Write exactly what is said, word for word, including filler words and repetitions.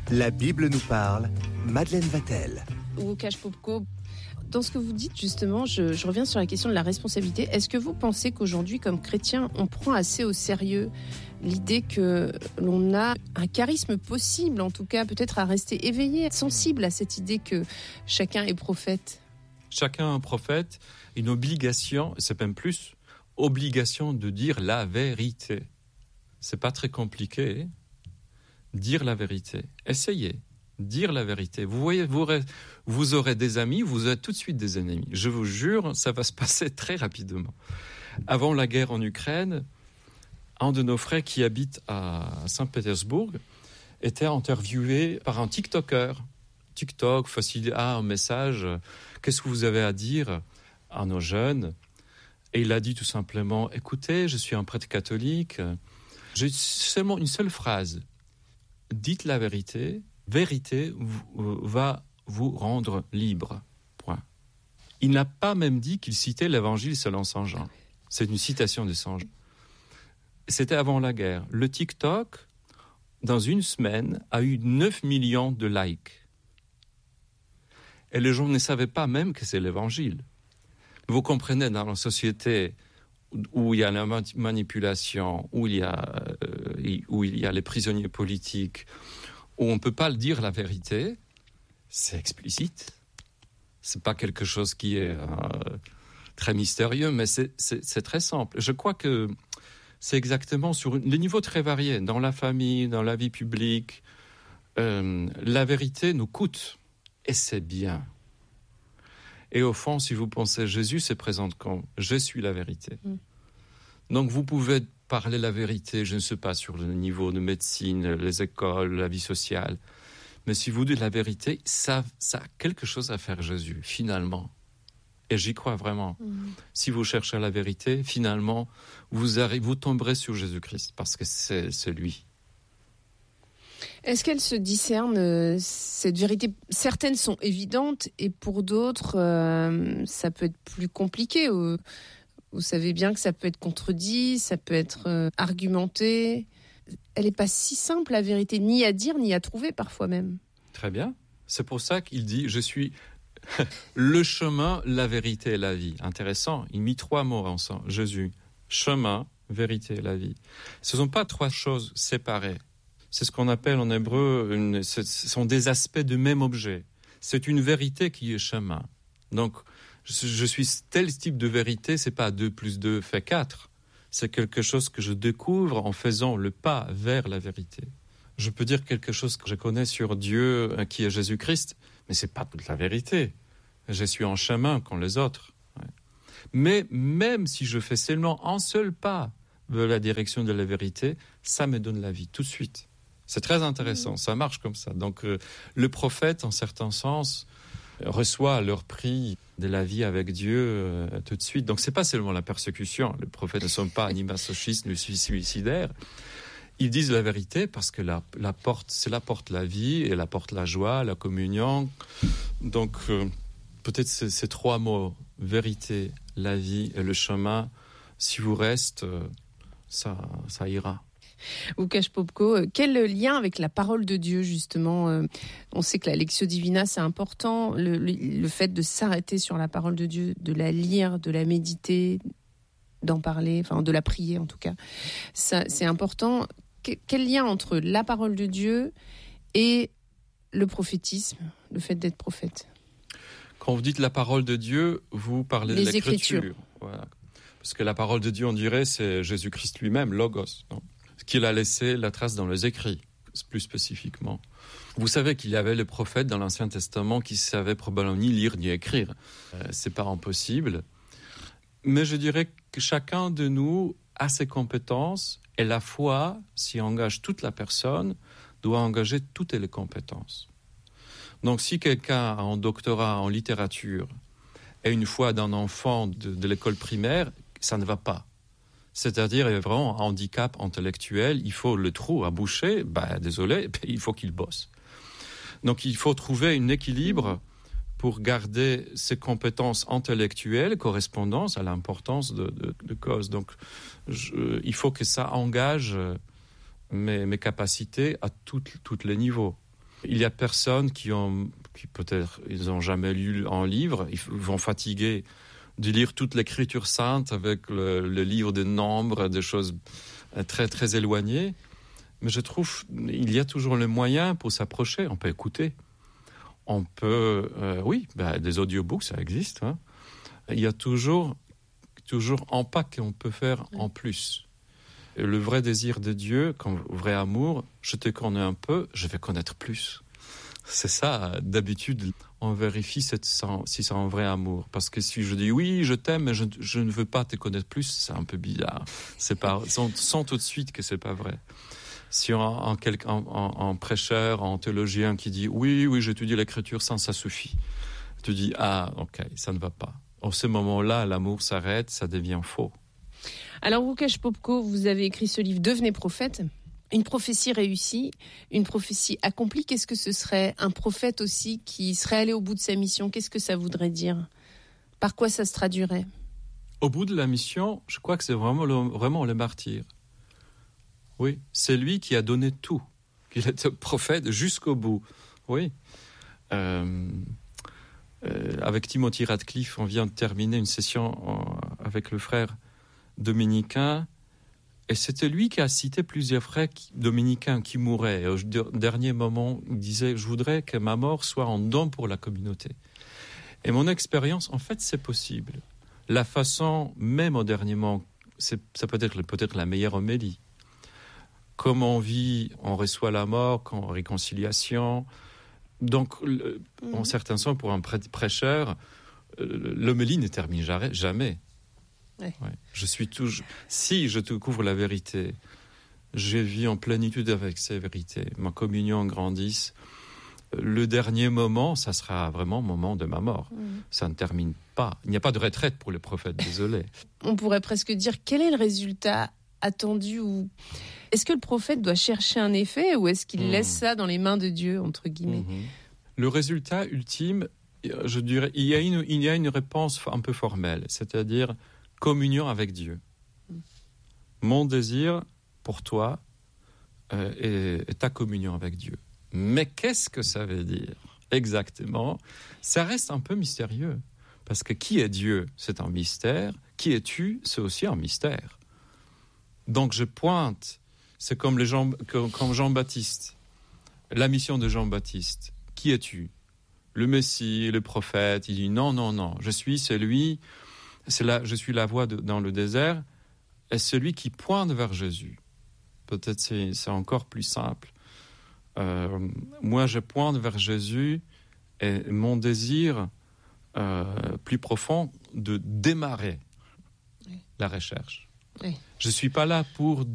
La Bible nous parle, Madeleine Vatel. Łukasz Popko, dans ce que vous dites justement, je, je reviens sur la question de la responsabilité. Est-ce que vous pensez qu'aujourd'hui, comme chrétiens, on prend assez au sérieux l'idée que l'on a un charisme possible, en tout cas peut-être à rester éveillé, sensible à cette idée que chacun est prophète? Chacun est un prophète, une obligation, c'est même plus, obligation de dire la vérité. C'est pas très compliqué. Dire la vérité. Essayez. Dire la vérité. Vous voyez, vous, vous aurez des amis, vous aurez tout de suite des ennemis. Je vous jure, ça va se passer très rapidement. Avant la guerre en Ukraine, un de nos frères qui habite à Saint-Pétersbourg était interviewé par un TikToker. TikTok, facile, ah, un message, qu'est-ce que vous avez à dire à nos jeunes? Et il a dit tout simplement, écoutez, je suis un prêtre catholique, j'ai seulement une seule phrase. Dites la vérité, vérité va vous rendre libre. Point. Il n'a pas même dit qu'il citait l'évangile selon Saint Jean. C'est une citation de Saint Jean. C'était avant la guerre. Le TikTok, dans une semaine, a eu neuf millions de likes. Et les gens ne savaient pas même que c'est l'évangile. Vous comprenez, dans la société où il y a la manipulation, où il y a, euh, où il y a les prisonniers politiques, où on ne peut pas le dire la vérité, c'est explicite. Ce n'est pas quelque chose qui est euh, très mystérieux, mais c'est, c'est, c'est très simple. Je crois que c'est exactement sur des niveaux très variés, dans la famille, dans la vie publique. Euh, la vérité nous coûte, et c'est bien. Et au fond, si vous pensez, Jésus se présente comme « Je suis la vérité mm. ». Donc vous pouvez parler la vérité, je ne sais pas, sur le niveau de médecine, les écoles, la vie sociale. Mais si vous dites la vérité, ça, ça a quelque chose à faire Jésus, finalement. Et j'y crois vraiment. Mm. Si vous cherchez la vérité, finalement, vous, arrivez, vous tomberez sur Jésus-Christ, parce que c'est, c'est lui. Est-ce qu'elle se discerne, euh, cette vérité? Certaines sont évidentes et pour d'autres, euh, ça peut être plus compliqué. Vous, vous savez bien que ça peut être contredit, ça peut être euh, argumenté. Elle n'est pas si simple, la vérité, ni à dire, ni à trouver parfois même. Très bien. C'est pour ça qu'il dit « Je suis le chemin, la vérité et la vie ». Intéressant. Il mit trois mots ensemble. Jésus, chemin, vérité et la vie. Ce ne sont pas trois choses séparées. C'est ce qu'on appelle en hébreu, une, ce sont des aspects du même objet. C'est une vérité qui est chemin. Donc, je, je suis tel type de vérité, c'est pas deux plus deux fait quatre. C'est quelque chose que je découvre en faisant le pas vers la vérité. Je peux dire quelque chose que je connais sur Dieu, qui est Jésus-Christ, mais c'est pas toute la vérité. Je suis en chemin comme les autres. Ouais. Mais même si je fais seulement un seul pas vers la direction de la vérité, ça me donne la vie tout de suite. C'est très intéressant, mmh. ça marche comme ça. Donc euh, le prophète, en certain sens, reçoit leur prix de la vie avec Dieu euh, tout de suite. Donc c'est pas seulement la persécution. Les prophètes ne sont pas ni masochistes ni suicidaires. Ils disent la vérité parce que la, la porte, c'est la porte la vie et la porte la joie, la communion. Donc euh, peut-être ces, ces trois mots, vérité, la vie et le chemin, si vous restez, euh, ça, ça ira. Łukasz Popko, quel lien avec la parole de Dieu justement? On sait que la Lectio Divina c'est important, le, le, le fait de s'arrêter sur la parole de Dieu, de la lire, de la méditer, d'en parler, enfin de la prier en tout cas, ça, c'est important. Quel lien entre la parole de Dieu et le prophétisme, le fait d'être prophète? Quand vous dites la parole de Dieu, vous parlez Les de l'écriture. Écritures. Voilà. Parce que la parole de Dieu, on dirait, c'est Jésus-Christ lui-même, Logos, non? Qu'il a laissé la trace dans les écrits, plus spécifiquement. Vous savez qu'il y avait les prophètes dans l'Ancien Testament qui savaient probablement ni lire ni écrire. Euh, c'est pas impossible. Mais je dirais que chacun de nous a ses compétences et la foi, si engage toute la personne, doit engager toutes les compétences. Donc si quelqu'un a un doctorat en littérature et une foi d'un enfant de, de l'école primaire, ça ne va pas. C'est-à-dire, il y a vraiment un handicap intellectuel, il faut le trou à boucher, bah, désolé, il faut qu'il bosse. Donc il faut trouver un équilibre pour garder ses compétences intellectuelles correspondant à l'importance de, de, de cause. Donc je, il faut que ça engage mes, mes capacités à tous les niveaux. Il y a personnes qui ont, qui peut-être, ils n'ont jamais lu un livre, ils vont fatiguer de lire toute l'écriture sainte avec le, le livre des nombres, des choses très, très éloignées. Mais je trouve qu'il y a toujours le moyen pour s'approcher. On peut écouter. On peut, euh, oui, ben, des audiobooks, ça existe. Hein. Il y a toujours, toujours un pas qu'on peut faire en plus. Et le vrai désir de Dieu, comme vrai amour, je te connais un peu, je vais connaître plus. C'est ça, d'habitude, on vérifie si c'est un vrai amour. Parce que si je dis oui, je t'aime, mais je, je ne veux pas te connaître plus, c'est un peu bizarre. C'est pas, on sent tout de suite que c'est pas vrai. Si on a un, un, un prêcheur, un théologien qui dit oui, oui, j'étudie l'écriture, ça, ça suffit. Tu dis ah, ok, ça ne va pas. En ce moment-là, l'amour s'arrête, ça devient faux. Alors, Łukasz Popko, vous avez écrit ce livre « Devenez prophète ». Une prophétie réussie, une prophétie accomplie. Qu'est-ce que ce serait un prophète aussi qui serait allé au bout de sa mission? Qu'est-ce que ça voudrait dire? Par quoi ça se traduirait? Au bout de la mission, je crois que c'est vraiment le, vraiment le martyr. Oui, c'est lui qui a donné tout. Il était prophète jusqu'au bout. Oui. Euh, euh, avec Timothy Radcliffe, on vient de terminer une session en, avec le frère dominicain. Et c'était lui qui a cité plusieurs frères dominicains qui mouraient. Et au dernier moment, il disait « Je voudrais que ma mort soit en don pour la communauté ». Et mon expérience, en fait, c'est possible. La façon, même au dernier moment, c'est, ça peut être peut-être la meilleure homélie. Comme on vit, on reçoit la mort, en réconciliation. Donc, le, mmh. en certains sens, pour un prêcheur, l'homélie ne termine jamais. Ouais. Ouais. Je suis toujours. Si je découvre la vérité, je vis en plénitude avec ces vérités. Ma communion grandisse. Le dernier moment, ça sera vraiment le moment de ma mort. Mmh. Ça ne termine pas. Il n'y a pas de retraite pour les prophètes, désolé. On pourrait presque dire quel est le résultat attendu ou est-ce que le prophète doit chercher un effet ou est-ce qu'il mmh. laisse ça dans les mains de Dieu entre guillemets? Mmh. Le résultat ultime, je dirais, il y a une, il y a une réponse un peu formelle, c'est-à-dire communion avec Dieu. Mon désir pour toi euh, est, est ta communion avec Dieu. Mais qu'est-ce que ça veut dire exactement? Ça reste un peu mystérieux. Parce que qui est Dieu? C'est un mystère. Qui es-tu? C'est aussi un mystère. Donc je pointe, c'est comme, les Jean, comme Jean-Baptiste. La mission de Jean-Baptiste. Qui es-tu? Le Messie, le prophète. Il dit non, non, non. Je suis celui... C'est là, je suis la voix de, dans le désert, est celui qui pointe vers Jésus. Peut-être c'est, c'est encore plus simple. Euh, moi, je pointe vers Jésus et mon désir euh, plus profond de démarrer oui. la recherche. Oui. Je ne suis pas là pour